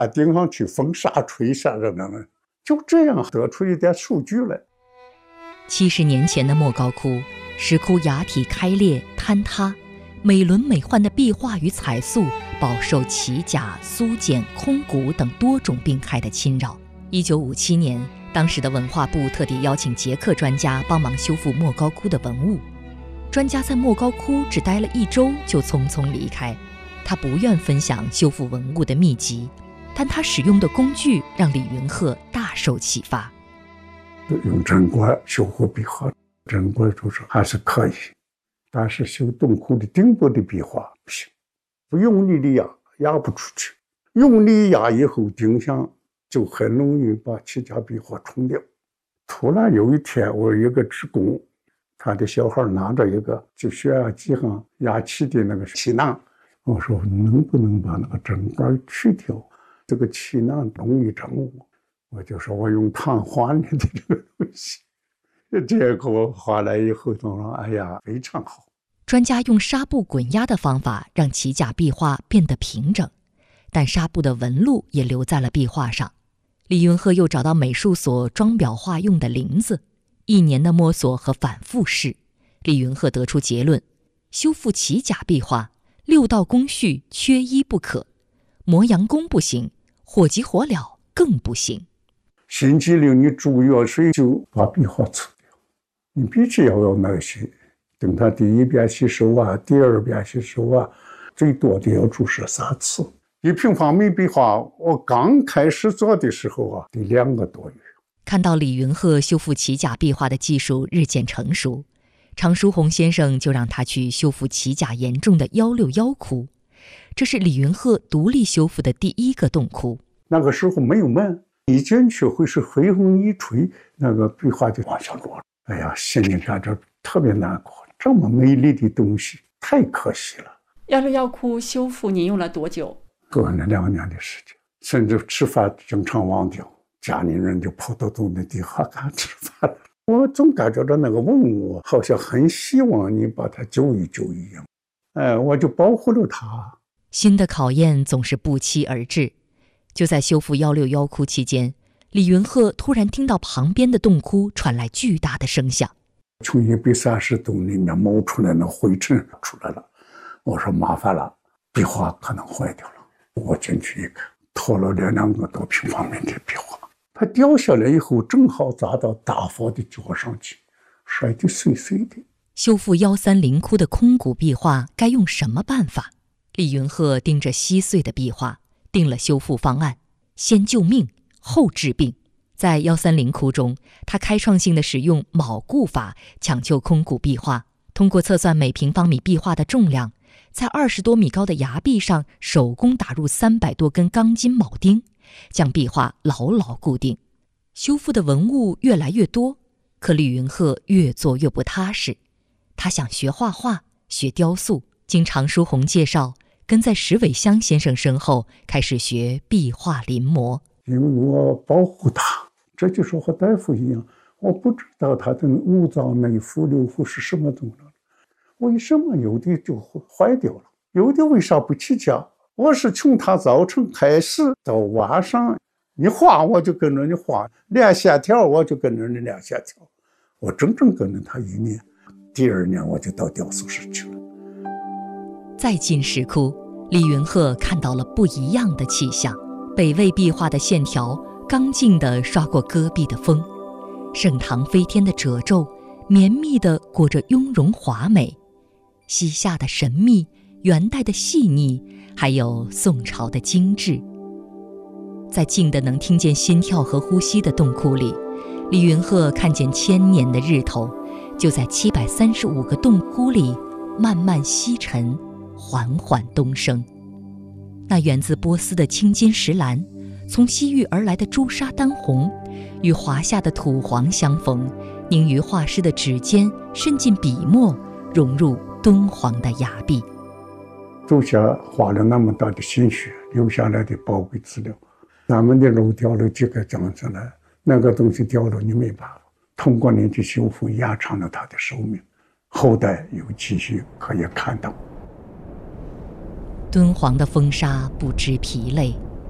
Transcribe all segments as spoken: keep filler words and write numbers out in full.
啊顶上去风沙吹沙着呢，就这样得出一点数据来。 七十年前的莫高窟，石窟崖体开裂坍塌，美轮美奂的壁画与彩塑饱受奇甲、苏碱、空谷等多种病害的侵扰。一九五七年，当时的文化部特地邀请捷克专家帮忙修复莫高窟的文物。专家在莫高窟只待了一周就匆匆离开，他不愿分享修复文物的秘籍，但他使用的工具让李云鹤大受启发。 用针管修复壁画，针管就是还是可以，但是修洞窟的顶部的壁画不行，不用力的压压不出去，用力压以后顶上就很容易把其他壁画冲掉。突然有一天，我有一个职工，他的小孩拿着一个就血压机上压气的那个气囊，我说能不能把那个针管去掉，这个气囊容易整我。我就说我用糖换的这个东西，结果画来以后都说哎呀非常好。 专家用纱布滚压的方法让奇甲壁画变得平整，但纱布的纹路也留在了壁画上。李云鹤又找到美术所装裱画用的林子，一年的摸索和反复试，李云鹤得出结论：修复奇甲壁画，六道工序缺一不可，磨洋工不行，火急火燎更不行。 心急了，你煮药水就把壁画吃掉，你必须要有耐心，等他第一遍吸收啊，第二遍吸收啊，最多的要注射三次。一平方米壁画，我刚开始做的时候啊，得两个多月。 看到李云鹤修复奇甲壁画的技术日渐成熟，常书鸿先生就让他去修复奇甲严重的幺六幺窟，这是李云鹤独立修复的第一个洞窟。 那个时候没有门，一进去会是黑风一吹，那个壁画就往下落了。哎呀，心里感着特别难过，这么美丽的东西太可惜了。 幺六幺窟修复您用了多久？ 过了两年的时间，甚至吃饭经常忘掉，家里人就跑到洞的地下干吃饭了。我总感觉到那个文物好像很希望你把它救一救一样，哎，我就保护了它。 新的考验总是不期而至。就在修复幺六幺窟期间，李云鹤突然听到旁边的洞窟传来巨大的声响， 从一百三十洞里面冒出来那灰尘出来了。我说麻烦了，壁画可能坏掉了。我进去一看，拖了两两个多平方米的壁画，它掉下来以后正好砸到大佛的脚上去，摔得碎碎的。 修复幺三零窟的空谷壁画该用什么办法？李云鹤盯着稀碎的壁画，定了修复方案：先救命，后治病。在幺三零窟中，他开创性的使用铆固法抢救空谷壁画，通过测算每平方米壁画的重量，在二十多米高的崖壁上手工打入三百多根钢筋铆钉，将壁画牢牢固定。修复的文物越来越多，可李云鹤越做越不踏实。他想学画画，学雕塑，经常书鸿介绍，跟在石伟香先生身后开始学壁画临摹。 因为我保护它，这就是和大夫一样，我不知道它的五脏内腑六腑是什么东西，为什么有的就坏掉了，有的为啥不起价？我是从它早晨开始到晚上，你画我就跟着你画，练线条我就跟着你练线条，我整整跟着他一年。第二年我就到雕塑室去了。 再进石窟，李云鹤看到了不一样的气象。北魏壁画的线条刚劲地刷过戈壁的风，盛唐飞天的褶皱绵密地裹着雍容华美，西夏的神秘，元代的细腻，还有宋朝的精致。在静得能听见心跳和呼吸的洞窟里，李云鹤看见千年的日头就在七百三十五个洞窟里慢慢西沉，缓缓东升。那源自波斯的青金石蓝，从西域而来的朱砂丹红，与华夏的土黄相逢，凝于画师的指尖，渗进笔墨，融入敦煌的崖壁。 祖先花了那么大的心血留下来的宝贵资料，咱们的肉掉了几个长下来，那个东西掉了你没办法，通过你的修复延长了它的寿命，后代有继续可以看到。 敦煌的风沙不知疲累，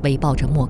围抱着莫